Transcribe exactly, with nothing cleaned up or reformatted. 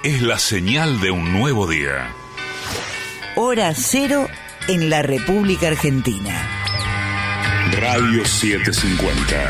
es la señal de un nuevo día. Hora cero en la República Argentina. Radio setecientos cincuenta.